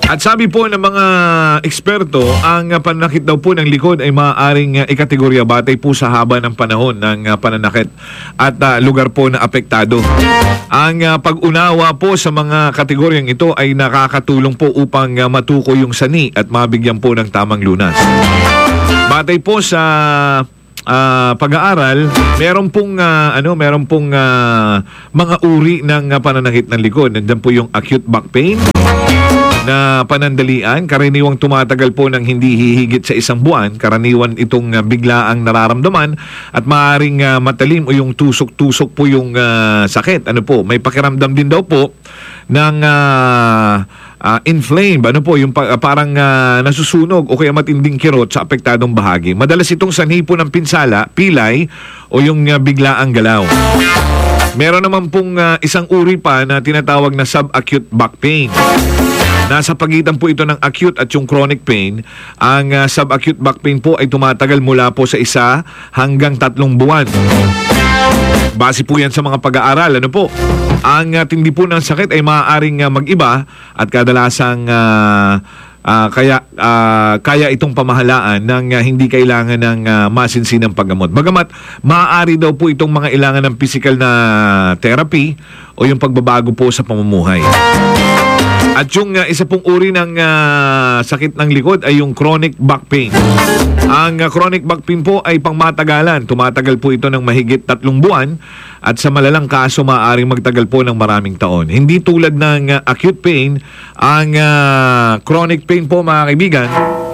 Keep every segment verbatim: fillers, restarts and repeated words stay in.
At sabi po ng mga eksperto, ang uh, pananakit daw po ng likod ay maaaring uh, ikategorya batay po sa haba ng panahon ng uh, pananakit at uh, lugar po na apektado. Ang uh, pag-unawa po sa mga kategoryang ito ay nakakatulong po upang uh, matukoy yung sani at mabigyan po ng tamang lunas. Batay po sa uh, pag-aaral, meron pong uh, ano, meron pong uh, mga uri ng uh, pananakit ng likod. Nandiyan po yung acute back pain na panandalian, karaniwang tumatagal po ng hindi hihigit sa isang buwan. Karaniwan itong uh, biglaang nararamdaman at maaaring uh, matalim o yung tusok-tusok po yung uh, sakit. Ano po, may pakiramdam din daw po ng uh, uh, inflamed, ano po, yung pa, uh, parang uh, nasusunog o kaya matinding kirot sa apektadong bahagi. Madalas itong sanhi po ng pinsala, pilay o yung uh, biglaang galaw. Meron naman pong uh, isang uri pa na tinatawag na subacute back pain. Nasa pagitan po ito ng acute at yung chronic pain. Ang uh, subacute back pain po ay tumatagal mula po sa isa hanggang tatlong buwan. Base po yan sa mga pag-aaral. Ano po? Ang uh, tindi po ng sakit ay maaaring uh, mag-iba at kadalasang uh, uh, kaya, uh, kaya itong pamahalaan ng uh, hindi kailangan ng uh, masinsinang paggamot. Bagamat maaari daw po itong mga ilangan ng physical na therapy o yung pagbabago po sa pamumuhay. At yung uh, isa pong uri ng uh, sakit ng likod ay yung chronic back pain. Ang uh, chronic back pain po ay pangmatagalan. Tumatagal po ito ng mahigit tatlong buwan at sa malalang kaso maaaring magtagal po ng maraming taon. Hindi tulad ng uh, acute pain, ang uh, chronic pain po mga kaibigan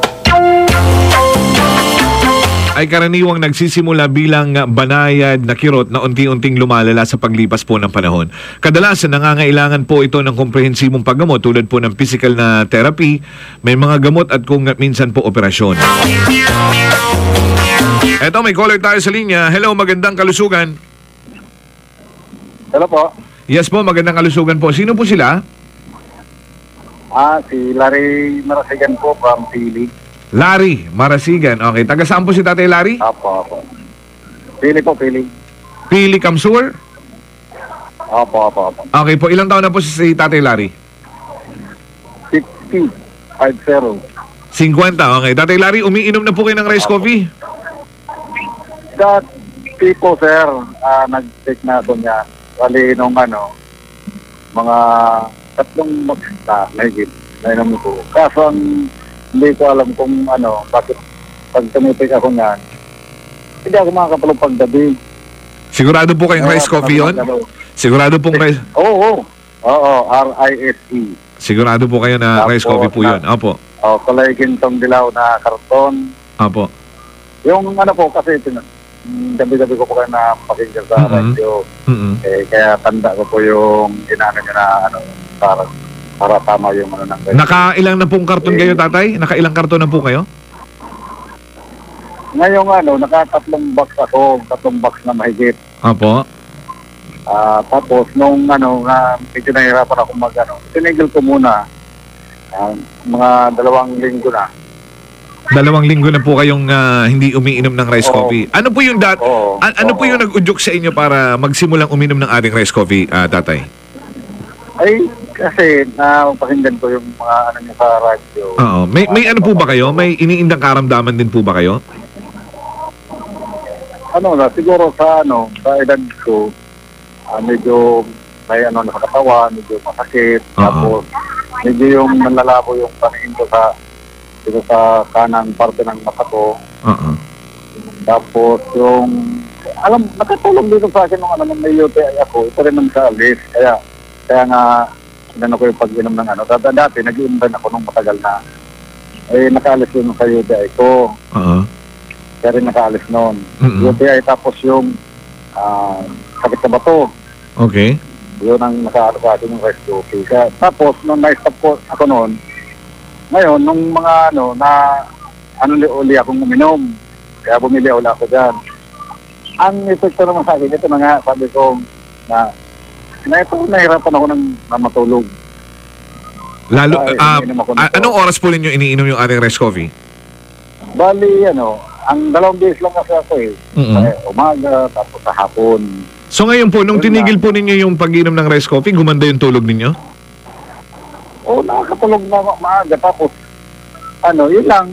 ay karaniwang nagsisimula bilang banayad na kirot na unti-unting lumalala sa paglipas po ng panahon. Kadalasan nangangailangan po ito ng komprehensibong paggamot tulad po ng physical na therapy, may mga gamot at kung minsan po operasyon. Eto, may caller tayo sa linya. Hello, magandang kalusugan. Hello po. Yes po, magandang kalusugan po. Sino po sila? Ah, si Larry Marasigan po from Pili. Larry Marasigan. Okay, taga saan po si Tatay Larry? Apo, apo. Pili po, Pili. Pili Kamsur? Apo, apo, apo. Okay po, ilang taon na po si Tatay Larry? fifty, five zero. fifty, okay. Tatay Larry, umiinom na po kayo ng rice coffee? That people, sir, uh, nag-take na ako niya. Wali nung ano, mga tatlong magsita, mahigit, na inom ko. Kaso ang hindi ko alam kung ano, bakit pag tumipik ako niyan, hindi ako makakapalong paggabi. Sigurado po kayong rice coffee yun? Sigurado pong rice... Oo, oo. Oo, R I S E. Sigurado po kayo na rice coffee po yun? Opo. Oo, kulay gintong dilaw na karton. Opo. Yung ano po, kasi gabi-gabi ko po kayo na pakinggan sa Mm-hmm. radio. Mm-hmm. Eh, kaya tanda ko po yung ginano nyo na ano, para, para tama yung ano ng radio. Nakailang na pong karton kayo, tatay? Nakailang karton na po kayo? Ngayong ano, nakatatlong box ako, tatlong box na mahigit. Opo. Ah, tapos nung ano, na medyo nahihirapan ako mag ano, tinigil ko muna. Ah, mga dalawang linggo na. Dalawang linggo na po kayong ah, hindi umiinom ng rice Oo. coffee. Ano po yung dat Oo. a- ano po Oo. yung nag-udyok sa inyo para magsimulang uminom ng ating rice coffee, ah, tatay? Ay, kasi napakinggan ko yung mga ano niya sa radyo. Oo. May may ano po ba kayo? May iniindang karamdaman din po ba kayo? Ano na, siguro sa ano, sa edad ko, ah, medyo may ano na sa katawan, medyo masakit. Oo. Tapos, medyo yung nanlalabo yung paningin ko sa dito sa kanang parte ng mata ko. Oo. Tapos yung, alam, nakatulong dito sa akin nung ano, nung may U T I ako, ito rin nang sa alis. Kaya, kaya nga, inano ko yung pag-inom ng ano. Dati, dati nag-iimban ako nung matagal na. Eh, nakaalis yun sa U T I ko. Oo. Kaya rin nakaalis noon. Mm-mm. U T I tapos yung ah, sakit sa bato. Okay. Yun ang nakaano sa akin yung rice coffee. Kaya, tapos, nung na-stop ko ako noon, ngayon, nung mga ano, na ano li uli akong uminom. Kaya bumili uli ako dyan. Ang epekto naman sa akin, ito na nga, sabi ko, na, na ito, nahirapan ako ng na matulog. Lalo Ay, ah, iniinom ako ah, nito. anong oras po ninyo iniinom yung ating rice coffee? Bali, ano, ang dalawang days lang kasi ako eh. Mm-mm. Eh, umaga, tapos sa hapon. So ngayon po, nung Yun tinigil na. po ninyo yung pag-inom ng rice coffee, gumanda yung tulog ninyo? Oo, nakakatulog na ma- maaga. Tapos, ano, yun lang.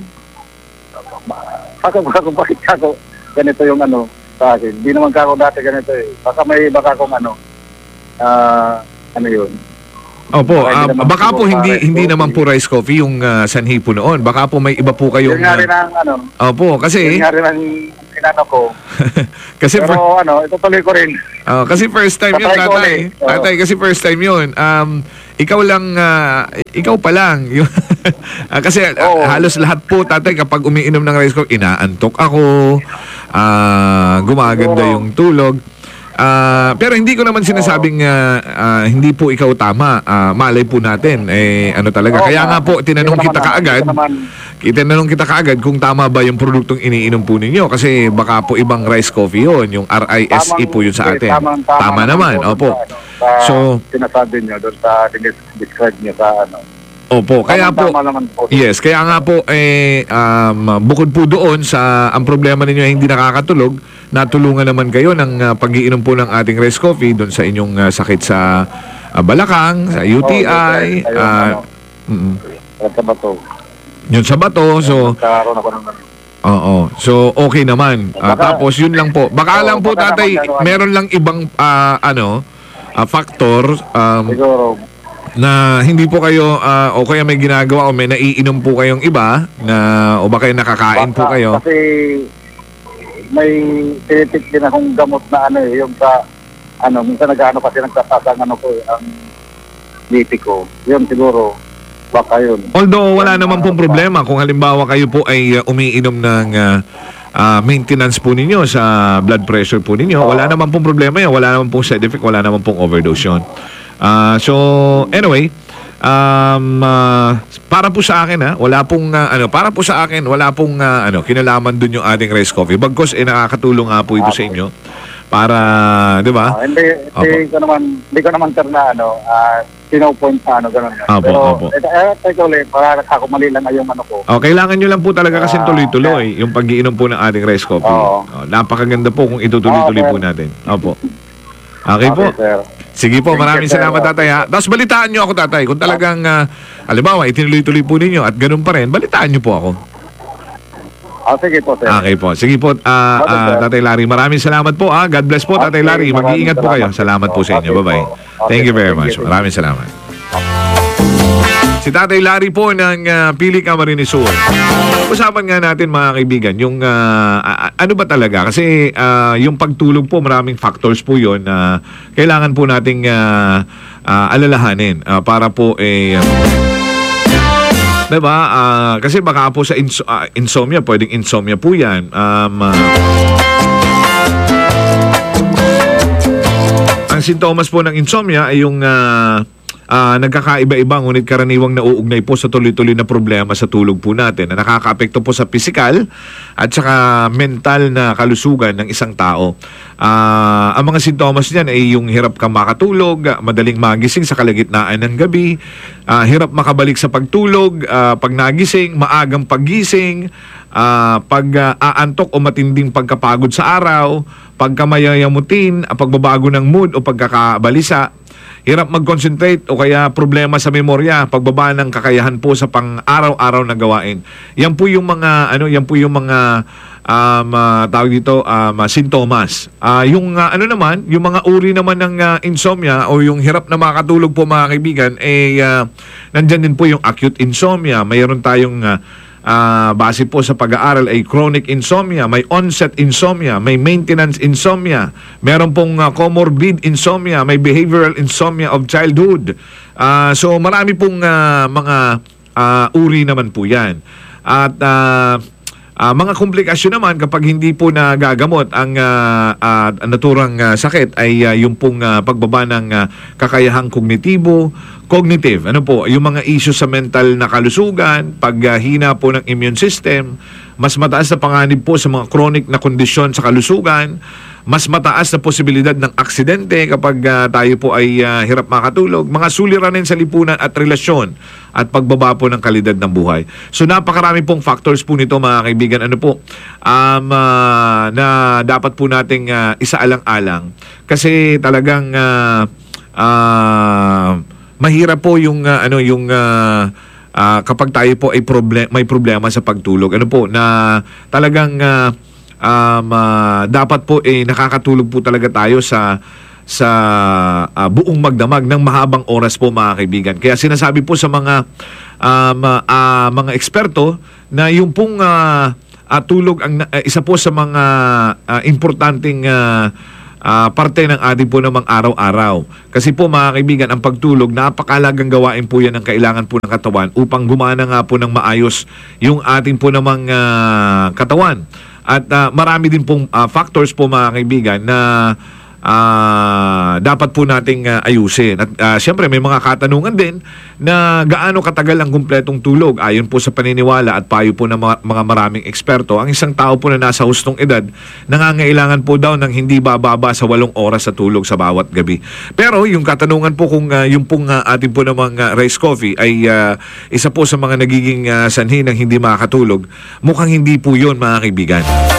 Ako, ako, bakit ako ganito yung ano sa akin? Hindi naman kako dati ganito eh. Baka may baka kong ano, ah, ano yun. Opo, Baka ah, hindi naman baka po siguro hindi rice hindi coffee. naman po rice coffee yung ah, sanhi po noon. Baka po may iba po kayong Yun nga rin ah, ang ano, Opo, kasi yun nga rin ang inano ko. kasi fir- Pero ano, itutuloy ko rin. ah, kasi first time yun, Tatry ko tatay. ulit. Oo. Tatay, kasi first time yun. Um, ikaw lang, ah, ikaw pa lang. Yung Ah, kasi ah, Oo. halos lahat po, tatay, kapag umiinom ng rice coffee, inaantok ako, ah, gumaganda Oo. yung tulog. Ah, pero hindi ko naman sinasabing ah, ah, hindi po ikaw tama. Ah, malay po natin. Eh, ano talaga. Oo, Kaya nga ma- po, tinanong hindi ko kita naman- kaagad. hindi ko naman- Itinanong kita kaagad kung tama ba yung produktong iniinom po ninyo. Kasi baka po ibang rice coffee yun. Yung R I S E Tamang- po yun sa eh, atin. tamang- tama Tama naman. po Opo. dun sa, ano, sa So- sinasabi nyo, doon sa describe nyo sa ano. Opo. Kaya po, Tama naman po. yes, kaya nga po, eh, um, bukod po doon sa ang problema ninyo ay hindi nakakatulog, natulungan naman kayo ng ah, pag-iinom po ng ating rice coffee doon sa inyong ah, sakit sa ah, balakang, sa U T I, Oo, ayun, ah, ano, mm, sa bato. yun sa bato. So, Nagkaroon ako ng ano. oo. So, okay naman. Ah, Baka- tapos, yun lang po. Baka Oo, lang po, baka tatay, naman gano'n. meron lang ibang, ah, ano, ah, factor um, Siguro, na hindi po kayo, ah, o kaya may ginagawa o may naiinom po kayong iba, na, o baka nakakain po baka- kayo. Kasi may tinitik din akong gamot na ano eh, yung sa, ano, minsan nag-ano kasi nagtataas ang ano ko eh, ang B P ko. Yun siguro, baka yun. Although wala naman pong problema kung halimbawa kayo po ay uh, umiinom ng uh, uh, maintenance po ninyo sa blood pressure po ninyo, wala naman pong problema yan, wala naman pong side effect, wala naman pong overdose yun. Uh, so anyway, um, uh, para po sa akin ha, wala pong uh, ano, para po sa akin wala pong uh, ano, kinalaman dun yung ating rice coffee. Bagkos eh nakakatulong nga po ito sa inyo para, 'di ba? Ah, hindi, hindi ko naman, hindi ko naman sir na ano, ah, pino-point sa ano, gano'n. Opo, Pero, opo. eh, eh, teka ulit, para ako mali lang yung ano ko. Oh, kailangan nyo lang po talaga kasi Ah, tuloy-tuloy yung pag-iinom po ng ating rice coffee. Oo. Oh, napakaganda po kung itutuloy-tuloy Oo, po sir. natin. Opo. Okay po. sir. Sige po, Thank maraming you, sir. salamat tatay ha. Tapos balitaan nyo ako tatay. Kung talagang, uh, halimbawa, itinuloy-tuloy po ninyo at ganun pa rin, balitaan nyo po ako. Ah, sige po, sir. Okay po. Sige po, ah, ah, Okay, sir. Tatay Larry. Maraming salamat po. Ah. God bless po, Tatay Okay, Larry. Mag-iingat po kayo. maraming Salamat po sa inyo. Okay Bye-bye. po. Thank you Okay, very thank much. you. Maraming salamat. Si Tatay Larry po ng uh, Pili Camarines Sur. Usapan nga natin mga kaibigan, yung ah, a- ano ba talaga? Kasi ah, yung pagtulog po, maraming factors po yun na kailangan po nating ah, ah, alalahanin ah, para po eh... Diba? Ah, kasi baka po sa ins- ah, insomnia, pwedeng insomnia po yan. Um, ah, ang sintomas po ng insomnia ay yung ah, ah, nagkakaiba-iba ngunit karaniwang nauugnay po sa tuloy-tuloy na problema sa tulog po natin na nakakaapekto po sa pisikal at saka mental na kalusugan ng isang tao. Ah, ang mga sintomas niyan ay yung hirap kang makatulog, ah, madaling magising sa kalagitnaan ng gabi, ah, hirap makabalik sa pagtulog, ah, pag nagising, maagang paggising, ah, pag ah, aantok o matinding pagkapagod sa araw, pagkamayayamutin, ah, pagbabago ng mood o pagkakabalisa, hirap mag-concentrate o kaya problema sa memorya, pagbaba ng kakayahan po sa pang-araw-araw na gawain. Yan po yung mga ano, yan po yung mga um, ah, tawag dito um, ah, sintomas. Ah, yung ah, ano naman, yung mga uri naman ng ah, insomnia o yung hirap na makatulog po mga kaibigan, eh ah, nandyan din po yung acute insomnia. Mayroon tayong ah, Ah, base po sa pag-aaral ay chronic insomnia, may onset insomnia, may maintenance insomnia, meron pong ah, comorbid insomnia, may behavioral insomnia of childhood. Ah, so marami pong ah, mga ah, uri naman po yan. At ah, ah, mga komplikasyon naman kapag hindi po nagagamot ang ah, ah, naturang ah, sakit ay ah, yung pong ah, pagbaba ng ah, kakayahang kognitibo, cognitive, ano po, yung mga issues sa mental na kalusugan, paghina po ng immune system, mas mataas na panganib po sa mga chronic na kondisyon sa kalusugan, mas mataas na posibilidad ng aksidente kapag ah, tayo po ay ah, hirap makatulog, mga suliranin sa lipunan at relasyon at pagbaba po ng kalidad ng buhay. So napakarami pong factors po nito mga kaibigan, ano po, um, ah, na dapat po nating ah, isaalang-alang kasi talagang ah, ah, mahirap po yung ah, ano yung ah, ah, kapag tayo po ay problem may problema sa pagtulog. Ano po na talagang ah, um, ah, dapat po eh nakakatulog po talaga tayo sa sa ah, buong magdamag ng mahabang oras po, mga kaibigan. Kaya sinasabi po sa mga um, ah, mga eksperto na yung pong ah, ah, tulog ang na- eh, isa po sa mga ah, importanteng ah, ah, parte ng ating po namang araw-araw. Kasi po, mga kaibigan, ang pagtulog, napakalagang gawain po yan ang kailangan po ng katawan upang gumana nga po ng maayos yung ating po namang ah, katawan. At ah, marami din pong ah, factors po, mga kaibigan, na ah, dapat po nating ah, ayusin. At ah, siyempre may mga katanungan din na gaano katagal ang kumpletong tulog. Ayon po sa paniniwala at payo po ng mga, mga maraming eksperto, ang isang tao po na nasa hustong edad nangangailangan po daw ng hindi bababa sa walong oras sa tulog sa bawat gabi. Pero yung katanungan po kung ah, yung pong ah, ating po namang ah, rice coffee ay ah, isa po sa mga nagiging ah, sanhi ng hindi makakatulog, mukhang hindi po yun, mga kaibigan.